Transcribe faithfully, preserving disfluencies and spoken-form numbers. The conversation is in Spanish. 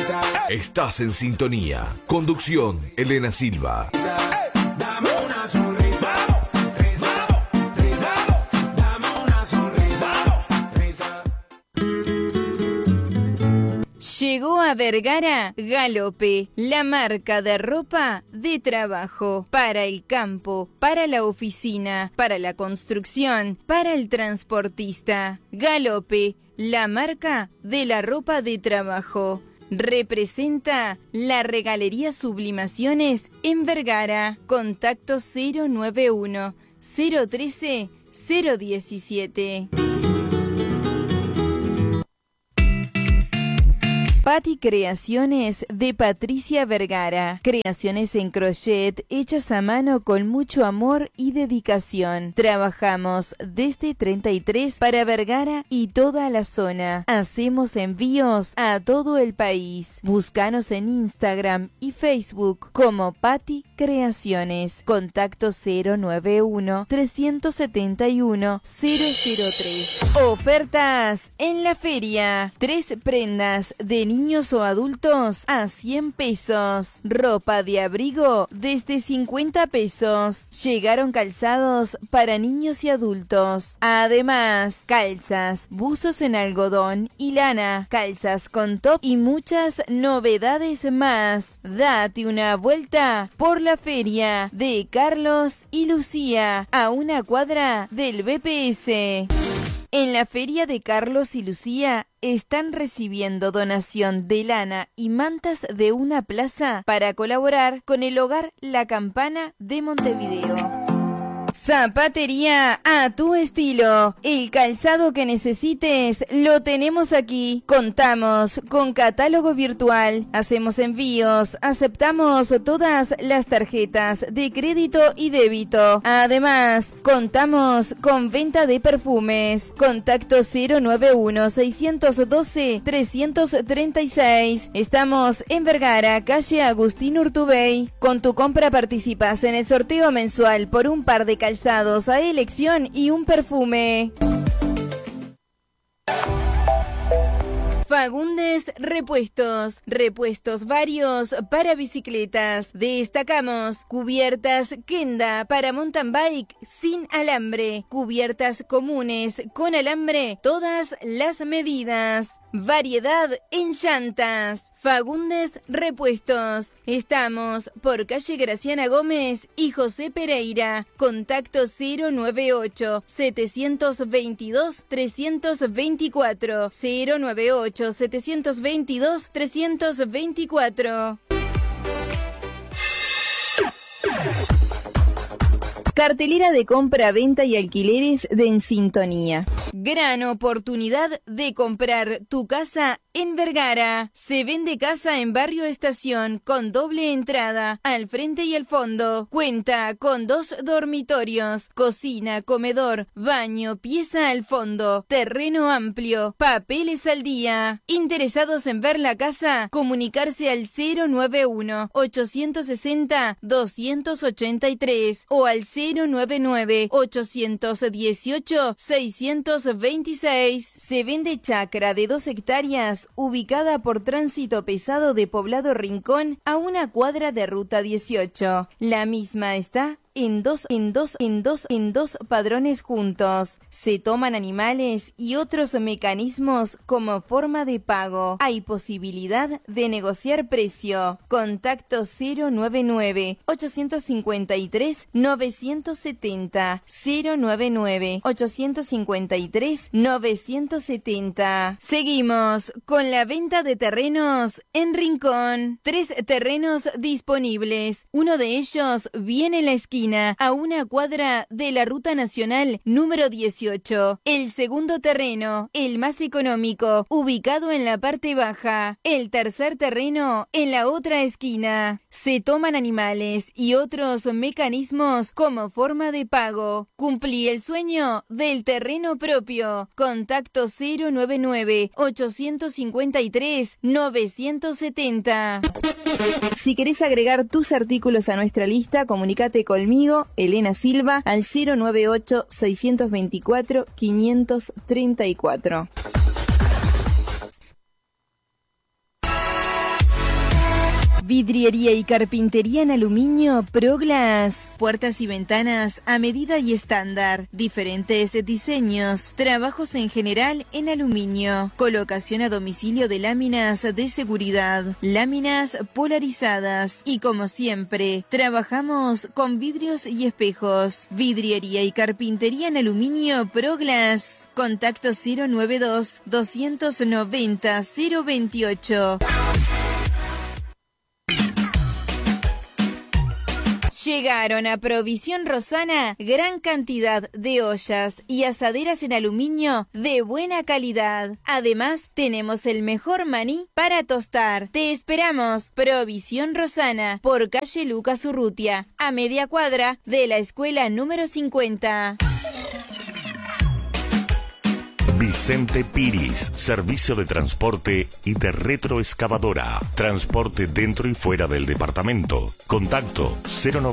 Estás en sintonía. Conducción, Elena Silva. Dame una sonrisa. Risa, risa, dame una sonrisa. Risa. Llegó a Vergara Galope, la marca de ropa de trabajo para el campo, para la oficina, para la construcción, para el transportista. Galope, la marca de la ropa de trabajo. Representa la Regalería Sublimaciones en Vergara. Contacto cero nueve uno, cero uno tres, cero uno siete. Patti Creaciones de Patricia Vergara. Creaciones en crochet hechas a mano con mucho amor y dedicación. Trabajamos desde treinta y tres para Vergara y toda la zona. Hacemos envíos a todo el país. Búscanos en Instagram y Facebook como Patti Creaciones. Contacto cero nueve uno, tres siete uno, cero cero tres. Ofertas en la feria. Tres prendas de niños o adultos a cien pesos. Ropa de abrigo desde cincuenta pesos. Llegaron calzados para niños y adultos. Además, calzas, buzos en algodón y lana, calzas con top y muchas novedades más. Date una vuelta por la feria de Carlos y Lucía a una cuadra del B P S. En la feria de Carlos y Lucía están recibiendo donación de lana y mantas de una plaza para colaborar con el Hogar La Campana de Montevideo. Zapatería a tu estilo. El calzado que necesites lo tenemos aquí. Contamos con catálogo virtual. Hacemos envíos. Aceptamos todas las tarjetas de crédito y débito. Además, contamos con venta de perfumes. Contacto cero nueve uno, seis uno dos, tres tres seis. Estamos en Vergara, calle Agustín Urtubey. Con tu compra participas en el sorteo mensual por un par de calzados a elección y un perfume. Fagundes Repuestos. Repuestos varios para bicicletas. Destacamos cubiertas Kenda para mountain bike sin alambre. Cubiertas comunes con alambre, todas las medidas. Variedad en llantas. Fagundes Repuestos. Estamos por calle Graciana Gómez y José Pereira. Contacto cero nueve ocho, siete dos dos, tres dos cuatro. cero nueve ocho, siete dos dos, tres dos cuatro. Cartelera de compra, venta y alquileres de En Sintonía. Gran oportunidad de comprar tu casa en Vergara. Se vende casa en Barrio Estación con doble entrada al frente y al fondo. Cuenta con dos dormitorios, cocina, comedor, baño, pieza al fondo, terreno amplio, papeles al día. ¿Interesados en ver la casa? Comunicarse al cero nueve uno, ocho seis cero, dos ocho tres o al cero nueve nueve, ocho uno ocho, seis dos seis. Se vende chacra de dos hectáreas ubicada por tránsito pesado de Poblado Rincón a una cuadra de Ruta dieciocho. La misma está en dos, en dos, en dos, en dos padrones juntos. Se toman animales y otros mecanismos como forma de pago. Hay posibilidad de negociar precio. Contacto cero nueve nueve, ocho cinco tres, nueve siete cero. cero nueve nueve, ocho cinco tres, nueve siete cero. Seguimos con la venta de terrenos en Rincón. Tres terrenos disponibles. Uno de ellos viene en la esquina, a una cuadra de la Ruta Nacional número dieciocho. El segundo terreno, el más económico, ubicado en la parte baja. El tercer terreno, en la otra esquina. Se toman animales y otros mecanismos como forma de pago. Cumplí el sueño del terreno propio. Contacto cero nueve nueve, ocho cinco tres, nueve siete cero. Si querés agregar tus artículos a nuestra lista, comunícate conmigo, Elena Silva, al cero nueve ocho, seis dos cuatro, cinco tres cuatro. Vidriería y carpintería en aluminio Proglass. Puertas y ventanas a medida y estándar. Diferentes diseños. Trabajos en general en aluminio. Colocación a domicilio de láminas de seguridad. Láminas polarizadas. Y como siempre, trabajamos con vidrios y espejos. Vidriería y carpintería en aluminio Proglass. Contacto cero noventa y dos, doscientos noventa, cero veintiocho. Llegaron a Provisión Rosana gran cantidad de ollas y asaderas en aluminio de buena calidad. Además, tenemos el mejor maní para tostar. Te esperamos. Provisión Rosana, por calle Lucas Urrutia, a media cuadra de la escuela número cincuenta. Vicente Piris, servicio de transporte y de retroexcavadora. Transporte dentro y fuera del departamento. Contacto cero noventa